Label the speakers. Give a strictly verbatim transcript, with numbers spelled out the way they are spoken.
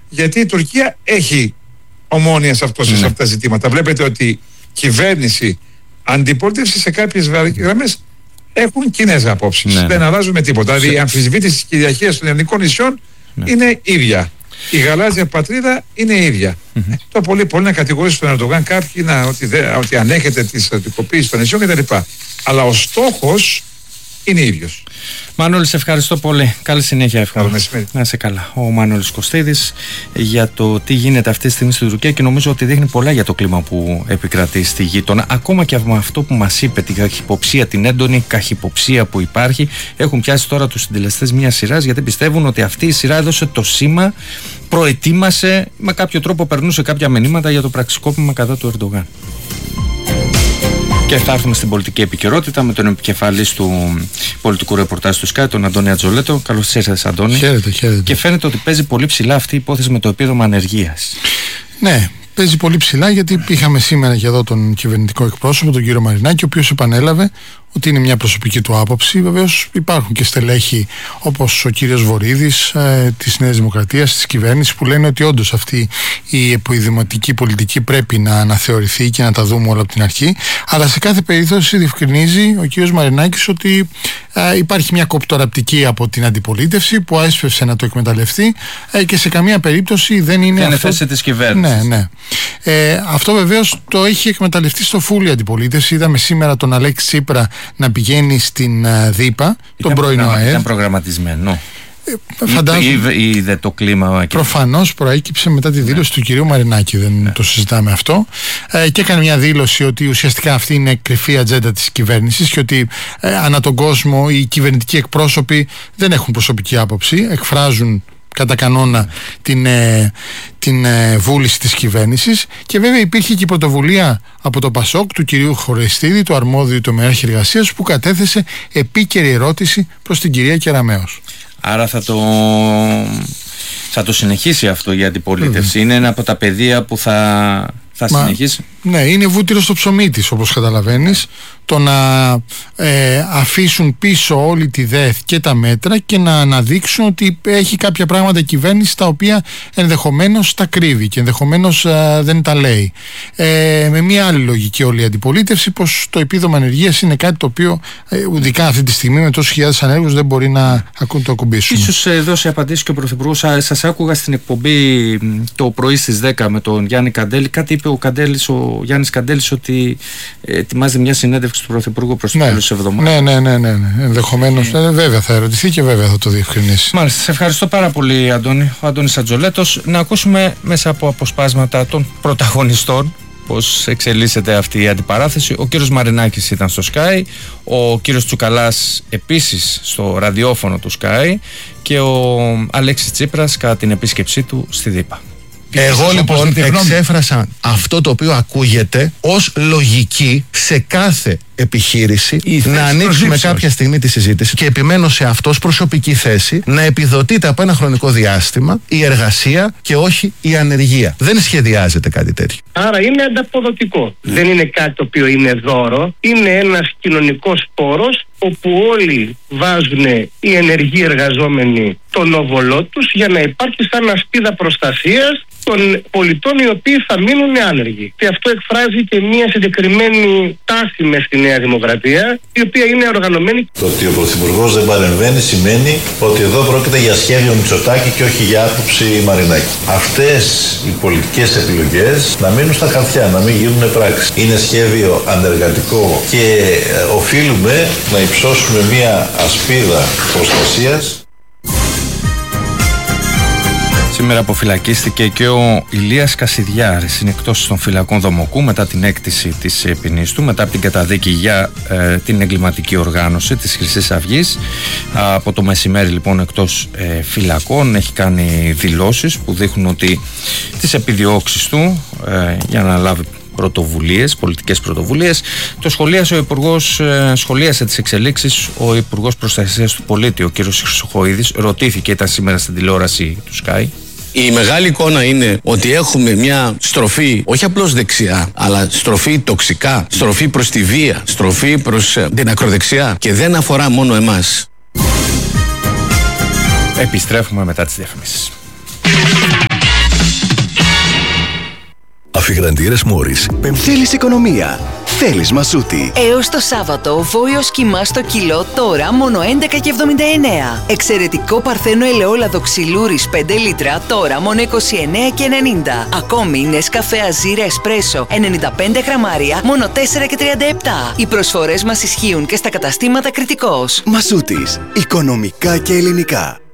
Speaker 1: γιατί η Τουρκία έχει ομόνοια σε, αυτό, mm. σε αυτά τα ζητήματα. Βλέπετε ότι κυβέρνηση, αντιπολίτευση σε κάποιες γραμμές έχουν κοινές απόψεις. Ναι. Δεν αλλάζουν με τίποτα. Δηλαδή η αμφισβήτηση της κυριαρχίας των ελληνικών νησιών ναι. είναι ίδια. Η γαλάζια πατρίδα είναι ίδια. Mm-hmm. Το πολύ, πολύ να κατηγορήσει τον Ερντογάν κάποιοι να, ότι, δε, ότι ανέχεται τη στρατιωτικοποίηση των νησιών κτλ. Αλλά ο στόχος είναι ίδιος.
Speaker 2: Μανώλη, σε ευχαριστώ πολύ. Καλή συνέχεια, ευχαριστώ. Να είσαι καλά. Ο Μανώλης Κωστίδης για το τι γίνεται αυτή τη στιγμή στην Τουρκία και νομίζω ότι δείχνει πολλά για το κλίμα που επικρατεί στη γείτονα. Ακόμα και από αυτό που μας είπε, την καχυποψία, την έντονη καχυποψία που υπάρχει, έχουν πιάσει τώρα τους συντελεστές μια σειρά γιατί πιστεύουν ότι αυτή η σειρά έδωσε το σήμα, προετοίμασε, με κάποιο τρόπο περνούσε κάποια μηνύματα για το πραξικόπημα κατά του Ερντογάν. Και θα έρθουμε στην πολιτική επικαιρότητα με τον επικεφαλής του πολιτικού ρεπορτάζ του Sky, τον Αντώνη Ατζολέτο. Καλώς ήρθατε, Αντώνη.
Speaker 3: Χαίρετε, χαίρετε.
Speaker 2: Και φαίνεται ότι παίζει πολύ ψηλά αυτή η υπόθεση με το επίδομα ανεργίας.
Speaker 3: Ναι, παίζει πολύ ψηλά γιατί είχαμε σήμερα και εδώ τον κυβερνητικό εκπρόσωπο, τον κύριο Μαρινάκη, ο οποίος επανέλαβε ότι είναι μια προσωπική του άποψη. Βεβαίως υπάρχουν και στελέχοι όπως ο κύριος Βορίδης ε, της Νέας Δημοκρατίας, της κυβέρνησης, που λένε ότι όντως αυτή η επιδημοτική πολιτική πρέπει να αναθεωρηθεί και να τα δούμε όλα από την αρχή. Αλλά σε κάθε περίπτωση διευκρινίζει ο κύριος Μαρινάκης ότι ε, υπάρχει μια κοπτοραπτική από την αντιπολίτευση που έσπευσε να το εκμεταλλευτεί ε, και σε καμία περίπτωση δεν είναι.
Speaker 2: Είναι
Speaker 3: αυτό...
Speaker 2: θέση της κυβέρνησης.
Speaker 3: Ναι, ναι. Ε, αυτό βεβαίως το έχει εκμεταλλευτεί στο φούλη αντιπολίτευση. Είδαμε σήμερα τον Αλέξη Τσίπρα να πηγαίνει στην uh, ΔΥΠΑ, τον πρώην ΟΑΕΔ.
Speaker 2: Ήταν προγραμματισμένο.
Speaker 3: Ε, φαντάζομαι.
Speaker 2: Ή είδε το κλίμα.
Speaker 3: Προφανώς προέκυψε μετά τη δήλωση ναι. του κυρίου Μαρινάκη, δεν ναι. το συζητάμε αυτό. Ε, και έκανε μια δήλωση ότι ουσιαστικά αυτή είναι κρυφή ατζέντα της κυβέρνησης και ότι ε, ανά τον κόσμο οι κυβερνητικοί εκπρόσωποι δεν έχουν προσωπική άποψη, εκφράζουν κατά κανόνα την, ε, την ε, βούληση της κυβέρνησης. Και βέβαια υπήρχε και η πρωτοβουλία από το ΠΑΣΟΚ του κυρίου Χορεστίδη, του αρμόδιου τομεάρχη εργασίας, που κατέθεσε επίκαιρη ερώτηση προς την κυρία Κεραμέως.
Speaker 2: Άρα θα το, θα το συνεχίσει αυτό η αντιπολίτευση. Mm. Είναι ένα από τα πεδία που θα, θα Μα, συνεχίσει.
Speaker 3: Ναι, είναι βούτυρο στο ψωμί της, όπως καταλαβαίνεις. Το να ε, αφήσουν πίσω όλη τη ΔΕΘ και τα μέτρα και να αναδείξουν ότι έχει κάποια πράγματα η κυβέρνηση τα οποία ενδεχομένως τα κρύβει και ενδεχομένως ε, δεν τα λέει. Ε, με μια άλλη λογική όλη η αντιπολίτευση, πως το επίδομα ανεργίας είναι κάτι το οποίο ε, ειδικά αυτή τη στιγμή με τόσους χιλιάδες ανέργους δεν μπορεί να το ακουμπήσουν.
Speaker 2: Ίσως ε, δώσει απαντήσει και ο Πρωθυπουργός. Σας άκουγα στην εκπομπή το πρωί στις δέκα με τον Γιάννη Καντέλη. Κάτι είπε ο, Καντέλης, ο Γιάννης Καντέλης ότι ε, ετοιμάζει μια συνέντευξη του Πρωθυπουργού προς το τέλος της εβδομάδας.
Speaker 3: Ναι, ναι, ναι, ναι, ναι. Ενδεχομένως. Ναι. Ε, βέβαια θα ερωτηθεί και βέβαια θα το διευκρινίσει.
Speaker 2: Μάλιστα. Σε ευχαριστώ πάρα πολύ, Αντώνη. Ο Αντώνης Ατζολέτος. Να ακούσουμε μέσα από αποσπάσματα των πρωταγωνιστών πώς εξελίσσεται αυτή η αντιπαράθεση. Ο κύριος Μαρινάκης ήταν στο Sky, ο κύριος Τσουκαλάς επίσης στο ραδιόφωνο του Sky και ο Αλέξης Τσίπρας κατά την επίσκεψή του στη ΔΥΠΑ.
Speaker 4: Εγώ λοιπόν εξέφρασα αυτό το οποίο ακούγεται ως λογική σε κάθε επιχείρηση να ανοίξουμε κάποια στιγμή τη συζήτηση και επιμένω σε αυτό ως προσωπική θέση να επιδοτείται από ένα χρονικό διάστημα η εργασία και όχι η ανεργία. Δεν σχεδιάζεται κάτι τέτοιο.
Speaker 5: Άρα είναι ανταποδοτικό. Δεν είναι κάτι το οποίο είναι δώρο. Είναι ένας κοινωνικός πόρος όπου όλοι βάζουν οι ενεργοί εργαζόμενοι τον όβολό τους για να υπάρχει σαν ασπίδα προστασίας των πολιτών οι οποίοι θα μείνουν άνεργοι. Και αυτό εκφράζει και μια συγκεκριμένη τάση μες στη Νέα Δημοκρατία, η οποία είναι οργανωμένη.
Speaker 6: Το ότι ο Πρωθυπουργός δεν παρεμβαίνει σημαίνει ότι εδώ πρόκειται για σχέδιο Μητσοτάκη και όχι για άποψη Μαρινάκη. Αυτές οι πολιτικές επιλογές να μείνουν στα χαρτιά, να μην γίνουν πράξη. Είναι σχέδιο ανεργατικό και οφείλουμε να υψώσουμε μια ασπίδα προστασίας.
Speaker 2: Σήμερα αποφυλακίστηκε και ο Ηλίας Κασιδιάρης. Είναι εκτός των φυλακών Δομοκού μετά την έκτηση της ποινής του, μετά από την καταδίκη για ε, την εγκληματική οργάνωση της Χρυσής Αυγής. Από το μεσημέρι λοιπόν εκτός ε, φυλακών, έχει κάνει δηλώσεις που δείχνουν ότι τις επιδιώξεις του ε, για να λάβει πρωτοβουλίες, πολιτικές πρωτοβουλίες. Το σχολίασε ο Υπουργός, ε, σχολίασε τις εξελίξεις ο Υπουργός Προστασίας του Πολίτη, ο κ. Χρυσοχοΐδης. Ρωτήθηκε, ήταν σήμερα στην τηλεόραση του Sky.
Speaker 7: Η μεγάλη εικόνα είναι ότι έχουμε μια στροφή όχι απλώς δεξιά, αλλά στροφή τοξικά, στροφή προς τη βία, στροφή προς ε, την ακροδεξιά και δεν αφορά μόνο εμάς.
Speaker 2: Επιστρέφουμε μετά τις διαφημίσεις.
Speaker 8: Αφιγραντήρες Μόρις.
Speaker 9: Θέλεις οικονομία. Θέλεις Μασούτη.
Speaker 10: Έως το Σάββατο, βόηος κιμά στο κιλό τώρα μόνο έντεκα και εβδομήντα εννέα. Εξαιρετικό παρθένο ελαιόλαδο ξυλούρης πέντε λίτρα τώρα μόνο είκοσι εννέα και ενενήντα. Ακόμη Νεσκαφέ Αζίρα Εσπρέσο ενενήντα πέντε γραμμάρια μόνο τέσσερα και τριάντα επτά. Οι προσφορές μας ισχύουν και στα καταστήματα Κρητικός.
Speaker 9: Μασούτης. Οικονομικά και ελληνικά.